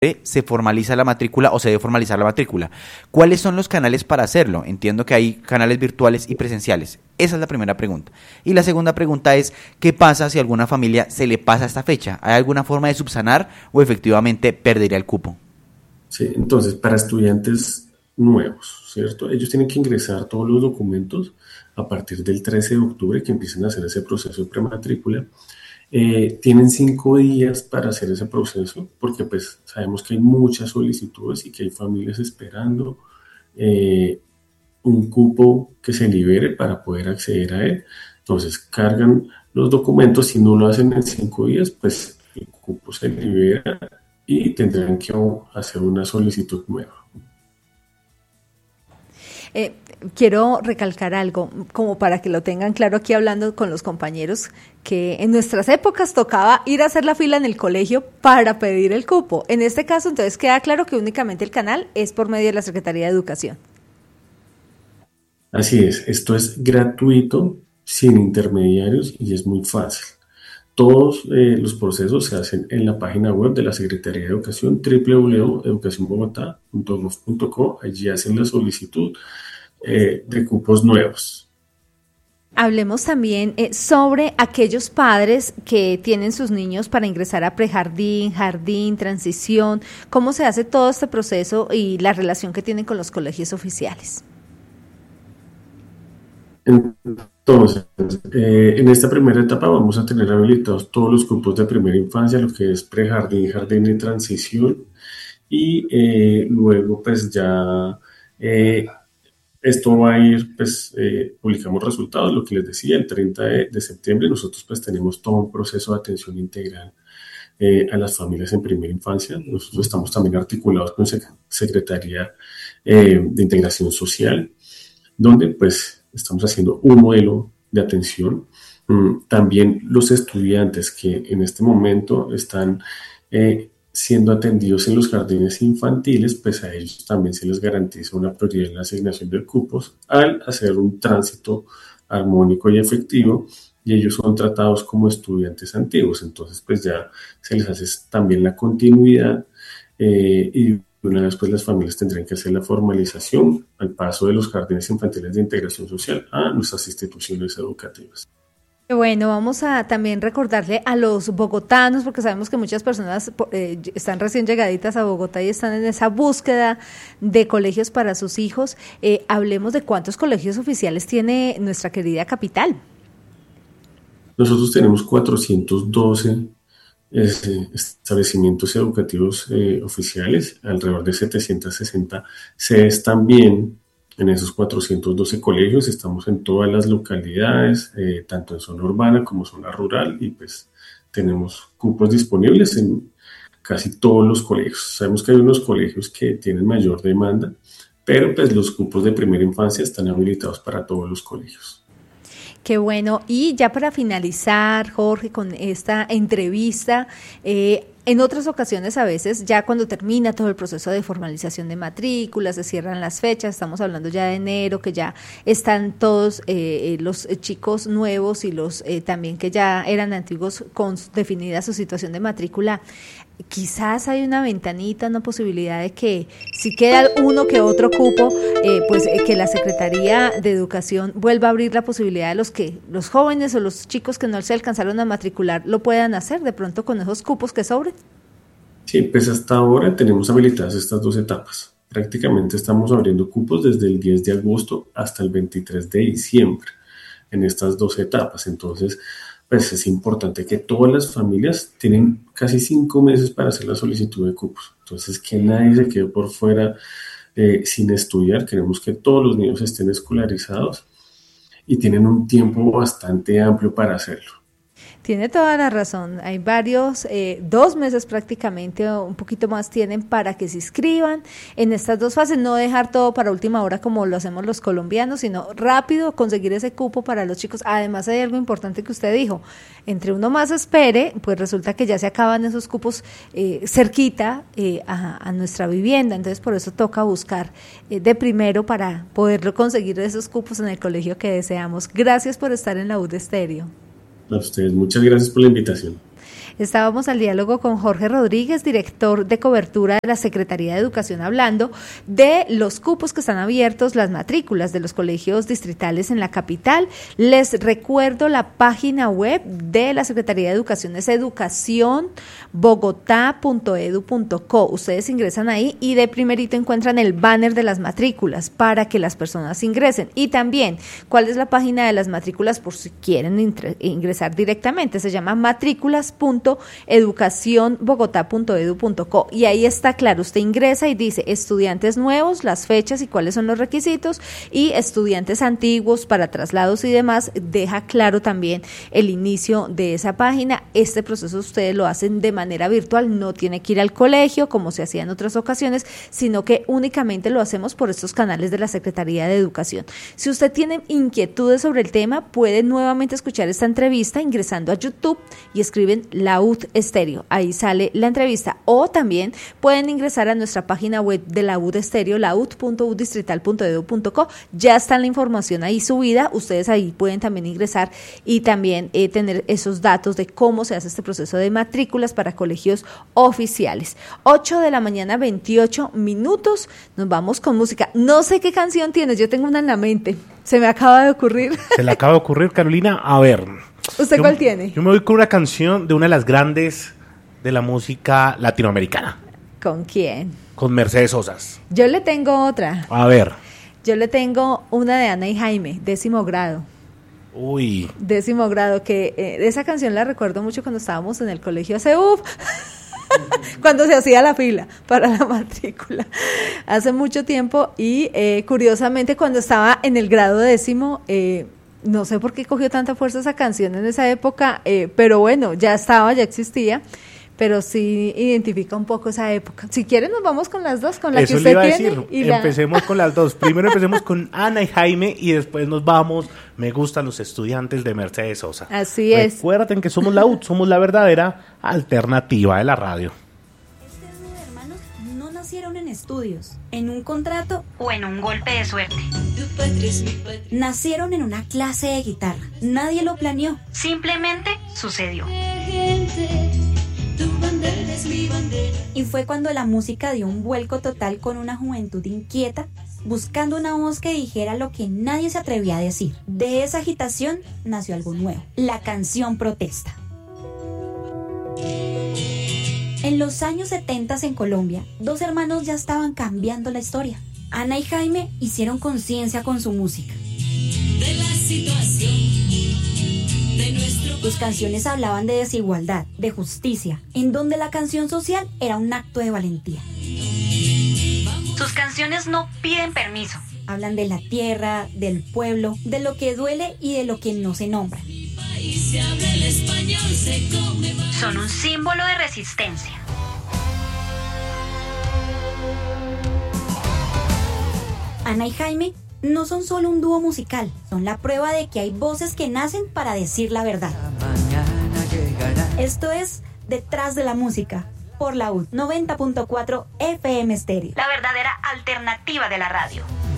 se formaliza la matrícula o se debe formalizar la matrícula. ¿Cuáles son los canales para hacerlo? Entiendo que hay canales virtuales y presenciales. Esa es la primera pregunta. Y la segunda pregunta es, ¿qué pasa si a alguna familia se le pasa esta fecha? ¿Hay alguna forma de subsanar o efectivamente perdería el cupo? Sí, entonces, para estudiantes nuevos, ¿cierto? Ellos tienen que ingresar todos los documentos a partir del 13 de octubre que empiecen a hacer ese proceso de prematrícula. Tienen 5 días para hacer ese proceso porque pues sabemos que hay muchas solicitudes y que hay familias esperando un cupo que se libere para poder acceder a él. Entonces cargan los documentos, si no lo hacen en 5 días, pues el cupo se libera y tendrán que hacer una solicitud nueva. Quiero recalcar algo, como para que lo tengan claro aquí hablando con los compañeros, que en nuestras épocas tocaba ir a hacer la fila en el colegio para pedir el cupo. En este caso, entonces, queda claro que únicamente el canal es por medio de la Secretaría de Educación. Así es, esto es gratuito, sin intermediarios y es muy fácil. Todos los procesos se hacen en la página web de la Secretaría de Educación, www.educacionbogotá.gov.co. Allí hacen la solicitud de cupos nuevos. Hablemos también sobre aquellos padres que tienen sus niños para ingresar a prejardín, jardín, transición. ¿Cómo se hace todo este proceso y la relación que tienen con los colegios oficiales? Entonces, en esta primera etapa vamos a tener habilitados todos los cupos de primera infancia, lo que es prejardín, jardín y transición, y luego pues ya esto va a ir, pues publicamos resultados, lo que les decía, el 30 de septiembre nosotros pues tenemos todo un proceso de atención integral a las familias en primera infancia. Nosotros estamos también articulados con Secretaría de Integración Social, donde pues estamos haciendo un modelo de atención. También los estudiantes que en este momento están siendo atendidos en los jardines infantiles, pues a ellos también se les garantiza una prioridad en la asignación de cupos al hacer un tránsito armónico y efectivo, y ellos son tratados como estudiantes antiguos. Entonces pues ya se les hace también la continuidad y una vez pues las familias tendrán que hacer la formalización al paso de los jardines infantiles de integración social a nuestras instituciones educativas. Bueno, vamos a también recordarle a los bogotanos, porque sabemos que muchas personas están recién llegaditas a Bogotá y están en esa búsqueda de colegios para sus hijos. Hablemos de cuántos colegios oficiales tiene nuestra querida capital. Nosotros tenemos 412 establecimientos educativos oficiales, alrededor de 760 sedes también. En esos 412 colegios estamos en todas las localidades, tanto en zona urbana como zona rural, y pues tenemos cupos disponibles en casi todos los colegios. Sabemos que hay unos colegios que tienen mayor demanda, pero pues los cupos de primera infancia están habilitados para todos los colegios. Qué bueno. Y ya para finalizar, Jorge, con esta entrevista, en otras ocasiones a veces, ya cuando termina todo el proceso de formalización de matrículas, se cierran las fechas, estamos hablando ya de enero, que ya están todos los chicos nuevos y los también que ya eran antiguos con definida su situación de matrícula. Quizás hay una ventanita, una posibilidad de que si queda uno que otro cupo, que la Secretaría de Educación vuelva a abrir la posibilidad de los jóvenes o los chicos que no se alcanzaron a matricular lo puedan hacer de pronto con esos cupos que sobren. Sí, pues hasta ahora tenemos habilitadas estas 2 etapas. Prácticamente estamos abriendo cupos desde el 10 de agosto hasta el 23 de diciembre en estas 2 etapas. Entonces, pues es importante que todas las familias tienen casi 5 meses para hacer la solicitud de cupos. Entonces, que nadie se quede por fuera sin estudiar. Queremos que todos los niños estén escolarizados y tienen un tiempo bastante amplio para hacerlo. Tiene toda la razón, hay varios, 2 meses prácticamente o un poquito más tienen para que se inscriban en estas 2 fases, no dejar todo para última hora como lo hacemos los colombianos, sino rápido conseguir ese cupo para los chicos. Además hay algo importante que usted dijo, entre uno más espere, pues resulta que ya se acaban esos cupos cerquita a nuestra vivienda, entonces por eso toca buscar de primero para poderlo conseguir esos cupos en el colegio que deseamos. Gracias por estar en la UD Estéreo. A ustedes, muchas gracias por la invitación. Estábamos al diálogo con Jorge Rodríguez, director de cobertura de la Secretaría de Educación, hablando de los cupos que están abiertos, las matrículas de los colegios distritales en la capital. Les recuerdo la página web de la Secretaría de Educación, es educacionbogotá.edu.co. Ustedes ingresan ahí y de primerito encuentran el banner de las matrículas para que las personas ingresen. Y también, ¿cuál es la página de las matrículas por si quieren ingresar directamente? Se llama matrículas.educacionbogotá.edu.co y ahí está claro, usted ingresa y dice estudiantes nuevos, las fechas y cuáles son los requisitos, y estudiantes antiguos para traslados y demás, deja claro también el inicio de esa página. Este proceso ustedes lo hacen de manera virtual, no tiene que ir al colegio como se hacía en otras ocasiones, sino que únicamente lo hacemos por estos canales de la Secretaría de Educación. Si usted tiene inquietudes sobre el tema, puede nuevamente escuchar esta entrevista ingresando a YouTube y escriben La UD Estéreo, ahí sale la entrevista, o también pueden ingresar a nuestra página web de La UD Estéreo, laud.uddistrital.edu.co, ya está la información ahí subida, ustedes ahí pueden también ingresar y también tener esos datos de cómo se hace este proceso de matrículas para colegios oficiales. 8 de la mañana, 28 minutos, nos vamos con música. No sé qué canción tienes, yo tengo una en la mente, se me acaba de ocurrir. Se le acaba de ocurrir, Carolina. A ver. ¿Usted cuál tiene? Yo me voy con una canción de una de las grandes de la música latinoamericana. ¿Con quién? Con Mercedes Sosa. Yo le tengo otra. A ver. Yo le tengo una de Ana y Jaime, 10º grado. Uy. 10º grado, que esa canción la recuerdo mucho cuando estábamos en el colegio hace cuando se hacía la fila para la matrícula, hace mucho tiempo, y curiosamente cuando estaba en el grado 10º, no sé por qué cogió tanta fuerza esa canción en esa época, pero bueno, ya existía, pero sí identifica un poco esa época. Si quieren nos vamos con las dos, con la eso que usted le iba tiene. a decir, empecemos con las dos. Primero empecemos con Ana y Jaime y después nos vamos. Me gustan los estudiantes de Mercedes Sosa. Así es. Recuerden que somos la UD, somos la verdadera alternativa de la radio. Este dúo de hermanos no nacieron en estudios, en un contrato o en un golpe de suerte. Nacieron en una clase de guitarra. Nadie lo planeó, simplemente sucedió. Y fue cuando la música dio un vuelco total con una juventud inquieta, buscando una voz que dijera lo que nadie se atrevía a decir. De esa agitación nació algo nuevo, la canción protesta. En los años 70 en Colombia, dos hermanos ya estaban cambiando la historia. Ana y Jaime hicieron conciencia con su música. De la situación. Sus canciones hablaban de desigualdad, de justicia, en donde la canción social era un acto de valentía. Sus canciones no piden permiso. Hablan de la tierra, del pueblo, de lo que duele y de lo que no se nombra. Son un símbolo de resistencia. Ana y Jaime no son solo un dúo musical, son la prueba de que hay voces que nacen para decir la verdad. Esto es Detrás de la Música, por la UD 90.4 FM Stereo, la verdadera alternativa de la radio.